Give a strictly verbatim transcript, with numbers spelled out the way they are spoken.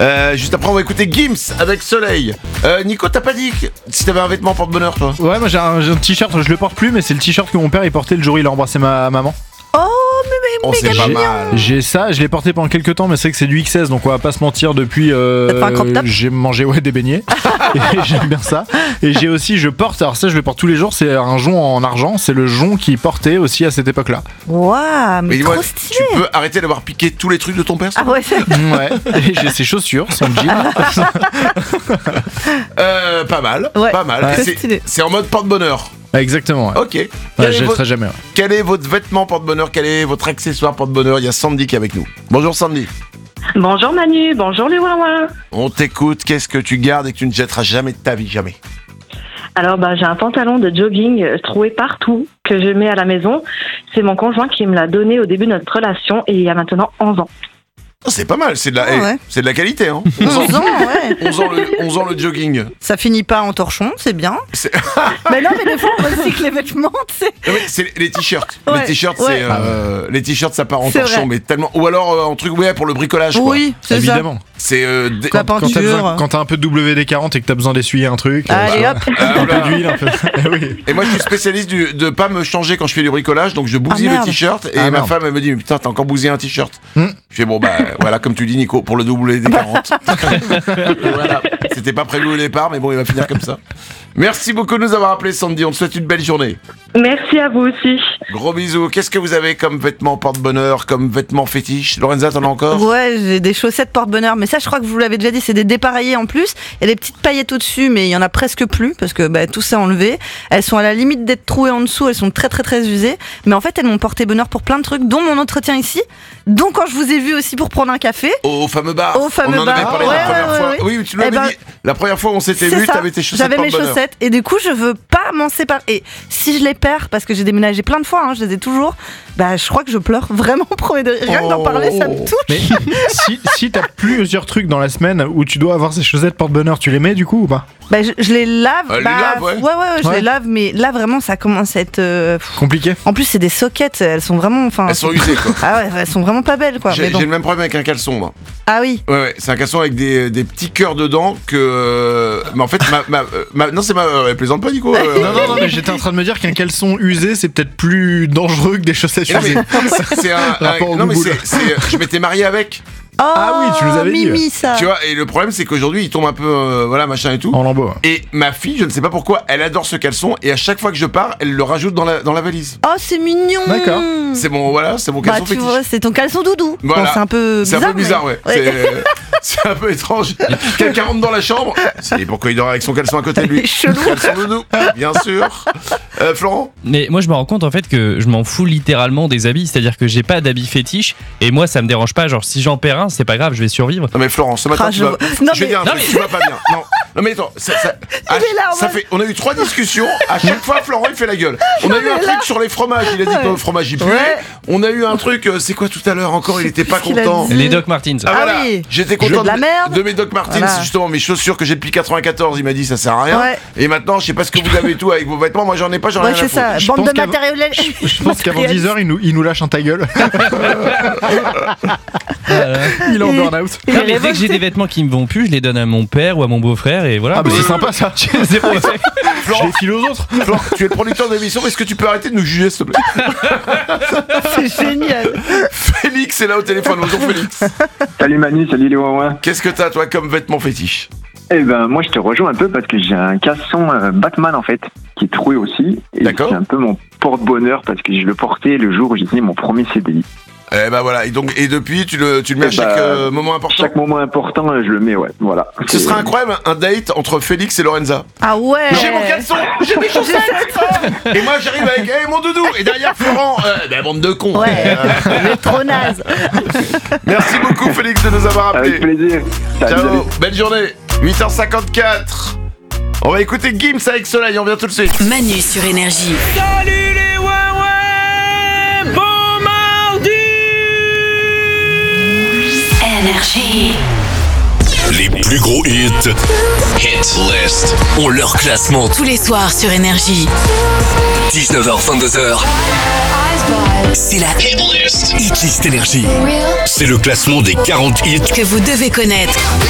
Euh, juste après, on va écouter Gims avec Soleil. Euh, Nico, t'as pas dit que si t'avais un vêtement porte-bonheur, toi? Ouais, moi j'ai un, j'ai un t-shirt, je le porte plus, mais c'est le t-shirt que mon père il portait le jour où il a embrassé ma maman. Oh, mais, mais Oh, c'est méga pas mignon. mal. J'ai ça, je l'ai porté pendant quelques temps, mais c'est vrai que c'est du X S, donc on va pas se mentir. Depuis, euh, T'as fait un crop top j'ai mangé ouais des beignets, et j'aime bien ça. Et j'ai aussi, je porte, alors ça je le porte tous les jours, c'est un jonc en argent, c'est le jonc qu'il portait aussi à cette époque-là. Waouh, mais, Mais trop dis-moi, stylé. tu peux arrêter d'avoir piqué tous les trucs de ton père? Ah ouais, c'est... Ouais, et j'ai ses chaussures, son jean. Euh, pas mal, Ouais. pas mal. Ouais. Et C'est c'est, stylé. c'est en mode porte-bonheur. Exactement. Ouais. Ok. Ouais, Quel, je est jetterai votre, jamais. Ouais. quel est votre vêtement porte-bonheur? Quel est votre accessoire porte-bonheur? Il y a Sandy qui est avec nous. Bonjour Sandy. Bonjour Manu, bonjour les Wawa. On t'écoute. Qu'est-ce que tu gardes et que tu ne jetteras jamais de ta vie? Jamais. Alors bah, j'ai un pantalon de jogging euh, trouvé partout que je mets à la maison. C'est mon conjoint qui me l'a donné au début de notre relation et il y a maintenant onze ans. Oh, c'est pas mal, c'est de la, Ah eh, ouais. c'est de la qualité. Hein. onze ans, onze ans, ouais. onze ans le, onze ans le jogging. Ça finit pas en torchon, c'est bien. C'est, Mais non, mais des fois on recycle les vêtements, tu sais. non, mais c'est les t-shirts. Ouais, Les t-shirts, ouais. c'est euh, les t-shirts, ça part en C'est torchon, vrai. mais tellement. Ou alors euh, en truc ouais pour le bricolage. Quoi. Oui, c'est Évidemment. C'est euh, dé- La Quand t'as, peinture. besoin, quand t'as un peu de W D quarante et que t'as besoin d'essuyer un truc, ça. Allez euh, hop. Ah, un peu voilà. d'huile, un peu. Eh oui. Et moi, je suis spécialiste du, de pas me changer quand je fais du bricolage, donc je bousille Ah, le merde. t-shirt et Ah, ma merde. femme elle me dit mais putain t'as encore bousillé un t-shirt. Hmm. Je fais bon bah voilà comme tu dis Nico pour le W D quarante. Voilà, c'était pas prévu au départ mais bon il va finir comme ça. Merci beaucoup de nous avoir appelé Sandy, on te souhaite une belle journée. Merci à vous aussi. Gros bisous. Qu'est-ce que vous avez comme vêtements porte-bonheur, comme vêtements fétiches? Lorenza, t'en as encore? Ouais, j'ai des chaussettes porte-bonheur, mais ça je crois que vous l'avez déjà dit, c'est des dépareillées en plus. Il y a des petites paillettes au-dessus, mais il y en a presque plus parce que bah, tout s'est enlevé. Elles sont à la limite d'être trouées en dessous, elles sont très très très usées. Mais en fait, elles m'ont porté bonheur pour plein de trucs, dont mon entretien ici, dont quand je vous ai vu aussi pour prendre un café. Au fameux bar. Au fameux on en avait bar. parlé Ouais, la première ouais, fois. ouais, Oui, tu l'avais Eh ben, dit. La première fois où on s'était C'est vu, ça. t'avais tes chaussettes J'avais mes porte-bonheur. chaussettes et du coup je veux pas m'en séparer. Et si je les perds, parce que j'ai déménagé plein de fois, hein, je les ai toujours, bah je crois que je pleure vraiment premier degré. Rien que d'en parler, ça me touche. Mais si, si t'as plusieurs trucs dans la semaine où tu dois avoir ces chaussettes porte-bonheur, tu les mets du coup ou pas? Bah, je, je les lave. Elle les bah, lave, ouais. ouais, ouais, ouais, je Ouais. les lave, mais là vraiment ça commence à être. euh, pff. Compliqué. En plus, c'est des sockets, elles sont vraiment. Enfin, Elles sont usées quoi. Ah ouais, elles sont vraiment pas belles quoi. J'ai Mais bon. j'ai le même problème avec un caleçon moi. Ah oui. Ouais, ouais, c'est un caleçon avec des, des petits cœurs dedans que. euh, Mais en fait, ma, ma, euh, ma- non, c'est ma. euh, Elle plaisante pas, Nico. euh, Non, non, non, mais j'étais en train de me dire qu'un caleçon usé, c'est peut-être plus dangereux que des chaussettes et non, mais usées. c'est- c'est un. un- Rapport au non, mais boubou, c'est, c'est- je m'étais marié avec. Oh, Ah oui, tu nous avais dit. Mimi, ça. Tu vois, et le problème, c'est qu'aujourd'hui, il tombe un peu. euh, voilà, machin et tout. En lambeau. Et ma fille, je ne sais pas pourquoi, elle adore ce caleçon et à chaque fois que je pars, elle le rajoute dans la, dans la valise. Oh, c'est mignon. D'accord. C'est mon, voilà, c'est mon Bah, caleçon tu fétiche. vois, c'est ton caleçon doudou. Voilà. Bon, c'est un peu C'est bizarre. un peu bizarre, mais- ouais. C'est, c'est un peu étrange. Quelqu'un rentre dans la chambre. C'est pourquoi il dort avec son caleçon à côté de lui. Chelou. Caleçon doudou, bien sûr. Euh, Florent? Mais moi je me rends compte en fait que je m'en fous littéralement des habits, c'est-à-dire que j'ai pas d'habits fétiches et moi ça me dérange pas, genre si j'en perds un c'est pas grave, je vais survivre. Non mais Florent, ce matin Ah, tu je vas. vois- Je Non, vais mais- dire un Non, truc, mais- tu vas pas bien. Non. Non mais attends, ça, ça, à- est là, en ça mode- fait, on a eu trois discussions. À chaque fois, Florent il fait la gueule. On a eu un mais truc là- sur les fromages. Il a dit que le fromage il puait. Ouais. On a eu un truc. euh, C'est quoi tout à l'heure encore? Il était pas Qu'est-ce qu'il a content. dit Les Doc Martens. Ah, Ah voilà, oui. j'étais Je content veux de la merde. de mes Doc Martens, Voilà. justement mes chaussures que j'ai depuis quatre-vingt-quatorze. Il m'a dit ça sert à rien. Ouais. Et maintenant, je sais pas ce que vous avez tout avec vos vêtements. Moi, j'en ai pas, j'en ai Ouais, rien à c'est ça. foutre. Je Bande pense de qu'avant- matériel. Je pense qu'avant dix heures, il nous, il nous lâche un ta gueule. Voilà. Il est en Et- burn-out. Il Non, est mais dès que j'ai révolté. des vêtements qui me vont plus, je les donne à mon père ou à mon beau-frère et voilà. Ah, bah c'est sympa ça. Zéro effet. Je Florent, les file aux autres. Florent, tu es le producteur de l'émission. Est-ce que tu peux arrêter de nous juger, s'il te plaît? C'est génial. Félix est là au téléphone. Bonjour Félix. Salut Manu, salut les Wawa. Qu'est-ce que t'as toi comme vêtements fétiche? Eh ben moi je te rejoins un peu parce que j'ai un caleçon euh, Batman en fait qui est troué aussi. Et D'accord. c'est un peu mon porte-bonheur parce que je le portais le jour où j'ai signé mon premier C D I. Eh ben voilà. Et donc et depuis, tu le, tu le mets à Eh chaque ben, euh, moment important. Chaque moment important, euh, je le mets, ouais. Voilà. Ce C'est- serait incroyable un date entre Félix et Lorenza. Ah ouais. J'ai mon caleçon, j'ai mes chaussettes. Ah. Et moi j'arrive avec hey, mon doudou. Et derrière Florent, euh, ben bande de cons. Ouais. Euh, Le trop naze. merci beaucoup Félix de nous avoir appelés. Avec plaisir. Salut, salut. Ciao, belle journée. huit heures cinquante-quatre. On va écouter Gims avec Soleil, on vient tout de suite. Manu sur Énergie. Salut les Wawa, bon mardi. Énergie. Les plus gros hits. Hit List. Ont leur classement. Tous les soirs sur Énergie. dix-neuf heures vingt-deux heures. C'est la Hit List. Hit List Énergie. C'est le classement des quarante hits Que vous devez connaître.